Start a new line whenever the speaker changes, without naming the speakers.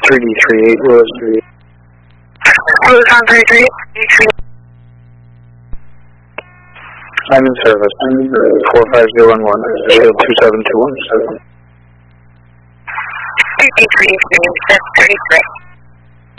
3D38 Lewis 3.
Lewis on 33.
I'm in service. 45011. Shield 2721.
33, that's 33.